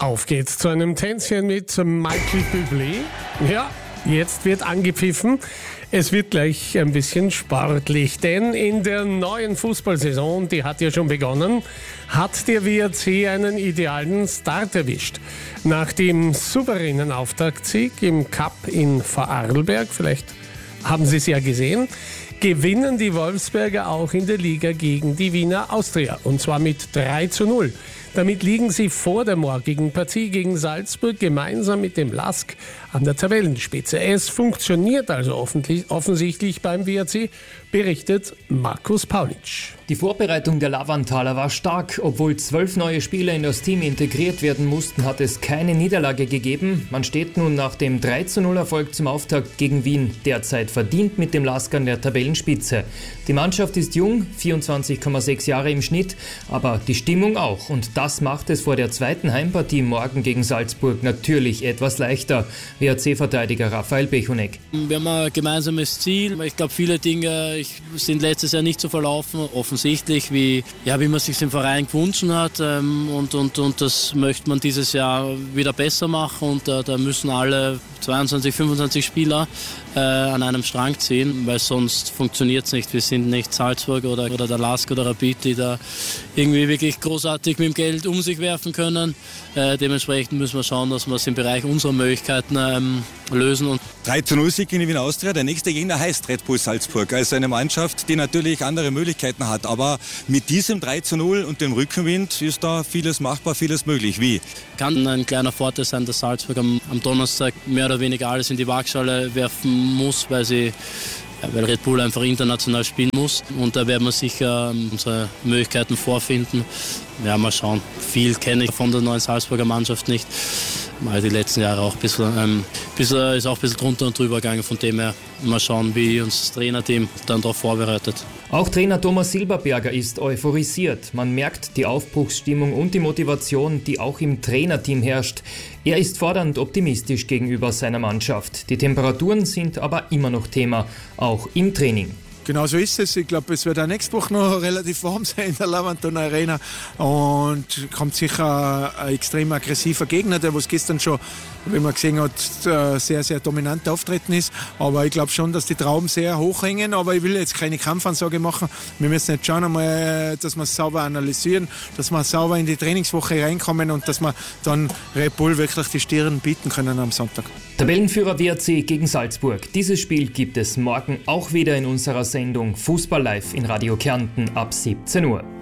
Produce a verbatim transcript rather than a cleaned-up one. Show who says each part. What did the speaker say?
Speaker 1: Auf geht's zu einem Tänzchen mit Michael Bublé. Ja, jetzt wird angepfiffen. Es wird gleich ein bisschen sportlich, denn in der neuen Fußballsaison, die hat ja schon begonnen, hat der W R C einen idealen Start erwischt. Nach dem souveränen Auftaktsieg im Cup in Vorarlberg, vielleicht haben Sie es ja gesehen, gewinnen die Wolfsberger auch in der Liga gegen die Wiener Austria, und zwar mit drei zu null. Damit liegen sie vor der morgigen Partie gegen Salzburg gemeinsam mit dem Lask an der Tabellenspitze. Es funktioniert also offensichtlich beim W R C, berichtet Markus Paulitsch.
Speaker 2: Die Vorbereitung der Lavanthaler war stark. Obwohl zwölf neue Spieler in das Team integriert werden mussten, hat es keine Niederlage gegeben. Man steht nun nach dem drei zu null Erfolg zum Auftakt gegen Wien derzeit verdient mit dem Lask an der Tabellenspitze. Die Mannschaft ist jung, vierundzwanzig Komma sechs Jahre im Schnitt, aber die Stimmung auch. Und das macht es vor der zweiten Heimpartie morgen gegen Salzburg natürlich etwas leichter. W R C-Verteidiger Raphael Bechonek.
Speaker 3: Wir haben ein gemeinsames Ziel. Ich glaube, viele Dinge sind letztes Jahr nicht so verlaufen, offensichtlich, wie, ja, wie man sich im Verein gewünscht hat. Und, und, und das möchte man dieses Jahr wieder besser machen. Und da, da müssen alle zweiundzwanzig, fünfundzwanzig Spieler äh, an einem Strang ziehen, weil sonst funktioniert es nicht. Wir sind nicht Salzburg oder, oder der Lask oder Rapid, die da irgendwie wirklich großartig mit dem Geld um sich werfen können. Äh, dementsprechend müssen wir schauen, dass wir es im Bereich unserer Möglichkeiten ähm, lösen. Und
Speaker 4: drei zu null Sieg gegen die Wiener Austria. Der nächste Gegner heißt Red Bull Salzburg. Also eine Mannschaft, die natürlich andere Möglichkeiten hat. Aber mit diesem drei zu null und dem Rückenwind ist da vieles machbar, vieles möglich. Wie?
Speaker 3: Kann ein kleiner Vorteil sein, dass Salzburg am, am Donnerstag mehr oder weniger alles in die Waagschale werfen muss, weil sie weil Red Bull einfach international spielen muss. Und da werden wir sicher unsere Möglichkeiten vorfinden. Ja, mal schauen. Viel kenne ich von der neuen Salzburger Mannschaft nicht. Weil die letzten Jahre auch ein bisschen, ähm, bisschen, ist auch ein bisschen drunter und drüber gegangen. Von dem her mal schauen, wie uns das Trainerteam dann darauf vorbereitet.
Speaker 2: Auch Trainer Thomas Silberberger ist euphorisiert. Man merkt die Aufbruchsstimmung und die Motivation, die auch im Trainerteam herrscht. Er ist fordernd optimistisch gegenüber seiner Mannschaft. Die Temperaturen sind aber immer noch Thema, auch im Training.
Speaker 5: Genau so ist es. Ich glaube, es wird auch nächste Woche noch relativ warm sein in der Lavanthaler Arena und kommt sicher ein extrem aggressiver Gegner, der was gestern schon, wie man gesehen hat, sehr, sehr dominant auftreten ist. Aber ich glaube schon, dass die Trauben sehr hoch hängen, aber ich will jetzt keine Kampfansage machen. Wir müssen jetzt schauen einmal, dass wir es sauber analysieren, dass wir sauber in die Trainingswoche reinkommen und dass wir dann Red Bull wirklich die Stirn bieten können am Sonntag.
Speaker 2: Tabellenführer W R C gegen Salzburg. Dieses Spiel gibt es morgen auch wieder in unserer Sendung Fußball live in Radio Kärnten ab siebzehn Uhr.